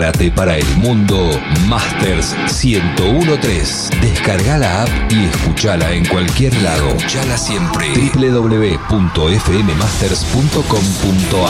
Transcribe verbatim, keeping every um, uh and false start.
Prepárate para el mundo Masters ciento uno punto tres. Descarga la app y escuchala en cualquier lado. Escuchala siempre. doble u doble u doble u punto f m masters punto com punto a r